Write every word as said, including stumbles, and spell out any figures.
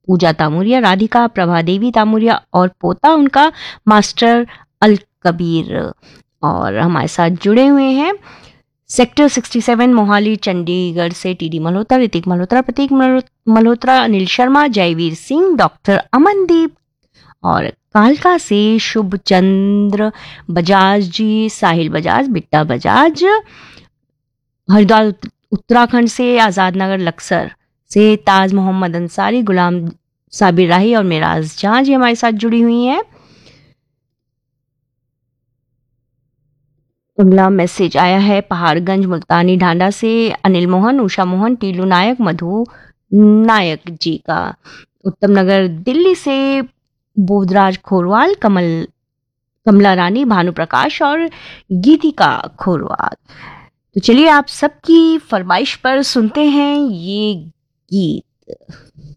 पूजा तामुरिया, राधिका प्रभा देवी तामुरिया और पोता उनका मास्टर अल कबीर। और हमारे साथ जुड़े हुए हैं सेक्टर सड़सठ मोहाली चंडीगढ़ से टीडी मल्होत्रा, ऋतिक मल्होत्रा, प्रतीक मल्होत्रा, अनिल शर्मा, जयवीर सिंह, डॉक्टर अमनदीप, और कालका से शुभ चंद्र बजाज जी, साहिल बजाज, बिट्टा बजाज, हरिद्वार उत्तराखंड से आज़ाद नगर लक्सर से ताज मोहम्मद अंसारी, गुलाम साबिर राही और मेराज जहां जी हमारे साथ जुड़ी हुई हैं। अगला मैसेज आया है पहाड़गंज मुल्तानी ढांडा से अनिल मोहन, उषा मोहन, टीलू नायक, मधु नायक जी का। उत्तम नगर दिल्ली से बोधराज खोरवाल, कमल कमला रानी, भानु प्रकाश और गीतिका खोरवाल। तो चलिए आप सबकी फरमाइश पर सुनते हैं ये गीत।